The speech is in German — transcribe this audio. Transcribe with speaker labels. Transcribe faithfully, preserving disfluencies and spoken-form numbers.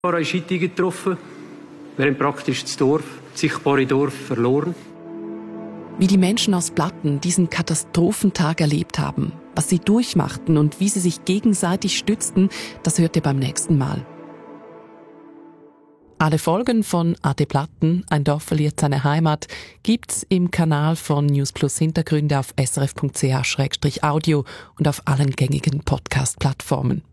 Speaker 1: Wir haben Scheitungen getroffen. Wir haben praktisch das Dorf, das sichtbare Dorf, verloren.
Speaker 2: Wie die Menschen aus Blatten diesen Katastrophentag erlebt haben, was sie durchmachten und wie sie sich gegenseitig stützten, das hört ihr beim nächsten Mal. Alle Folgen von A T Platten, ein Dorf verliert seine Heimat, gibt's im Kanal von News Plus Hintergründe auf srf punkt c h slash audio und auf allen gängigen Podcast-Plattformen.